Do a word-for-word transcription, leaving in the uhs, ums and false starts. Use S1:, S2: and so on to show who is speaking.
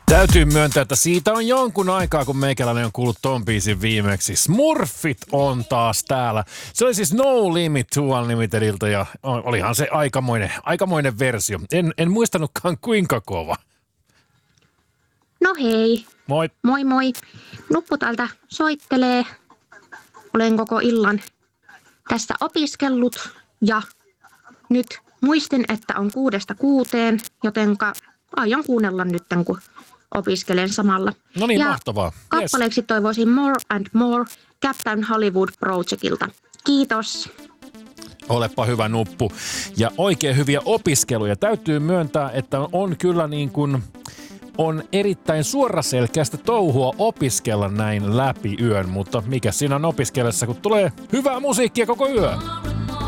S1: Täytyy myöntää, että siitä on jonkun aikaa, kun meikäläinen on kuullut ton biisin viimeksi. Smurfit on taas täällä. Se oli siis No Limit to Unlimitedilta ja olihan se aikamoinen, aikamoinen versio. En, en muistanutkaan kuinka kova.
S2: No hei.
S1: Moi.
S2: Moi moi. Nuppu täältä soittelee. Olen koko illan tässä opiskellut ja nyt muistin, että on kuudesta kuuteen, jotenka aion kuunnella nyt, kun opiskelen samalla.
S1: No niin,
S2: ja
S1: mahtavaa.
S2: Kappaleeksi yes. Toivoisin More and More Captain Hollywood Projectilta. Kiitos.
S1: Olepa hyvä nuppu. Ja oikein hyviä opiskeluja. Täytyy myöntää, että on kyllä niin kuin, on erittäin suoraselkeästä touhua opiskella näin läpi yön, mutta mikä siinä on opiskellessa, kun tulee hyvää musiikkia koko yö?